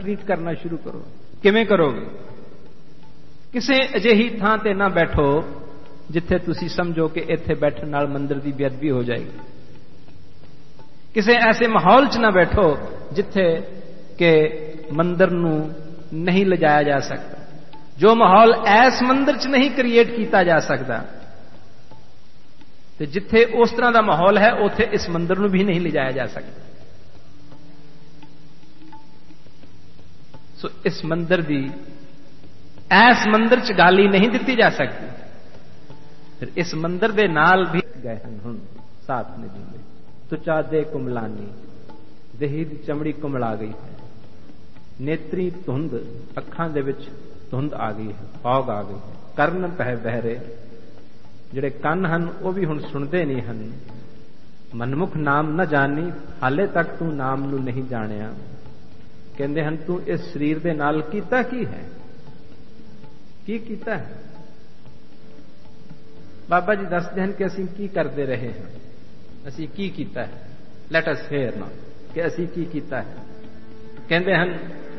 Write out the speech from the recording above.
Treat करना शुरू करो। किवें करोगे? किसी अजिही थां ते ना बैठो जिथे तुसी समझो कि इत्थे बैठण नाल मंदिर की बेअदबी हो जाएगी। किसी ऐसे माहौल च ना बैठो जिथे के मंदिर नूं नहीं ले जाया जा सकता। जो माहौल ऐस मंदिर च नहीं क्रिएट किया जा सकता, तो जिथे उस तरह का माहौल है उथे इस मंदिर नूं भी नहीं ले जाया जा सकता। सो इस मंदिर की ऐस मंदिर च गाली नहीं दी जा सकती। फिर इस मंदिर के नाल भी गए हैं हुण साथ नहीं देंगे। तुचा दे कुमलानी, देही दी चमड़ी कुमला गई है, नेत्री धुंध, अखां दे विच धुंध आ गई है, फॉग आ गई है, करन पै बहरे, जिहड़े कन हन वो भी हुण सुणदे नहीं हन, मनमुख नाम न जानी, हाले तक तू नाम नूं नहीं जाणिया। कहंदे हन तू इस शरीर दे नाल कीता की है, की कीता है? बाबा जी दसदे हन कि असीं की करते रहे हैं, असीं की कीता है। लेट अस हेयर नाउ कि असीं की कीता है। कहंदे हन